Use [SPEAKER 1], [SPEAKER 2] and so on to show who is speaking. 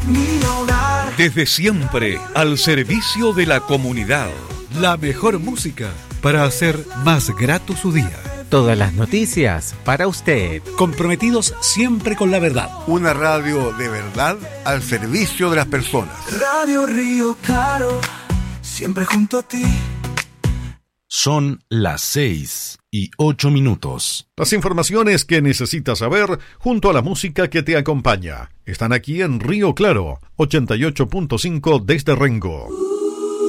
[SPEAKER 1] mi hogar.
[SPEAKER 2] Desde siempre, al servicio de la comunidad.
[SPEAKER 3] La mejor música para hacer más grato su día.
[SPEAKER 4] Todas las noticias para usted.
[SPEAKER 3] Comprometidos siempre con la verdad.
[SPEAKER 5] Una radio de verdad al servicio de las personas.
[SPEAKER 1] Radio Río Claro, siempre junto a ti.
[SPEAKER 6] Son las 6:08.
[SPEAKER 7] Las informaciones que necesitas saber junto a la música que te acompaña están aquí en Río Claro, 88.5 desde Rengo.